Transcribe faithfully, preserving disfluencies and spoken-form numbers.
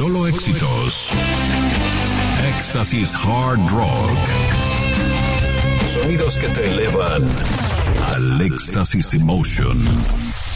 Solo éxitos. Éxtasis Hard Rock. Sonidos que te elevan al éxtasis emotion.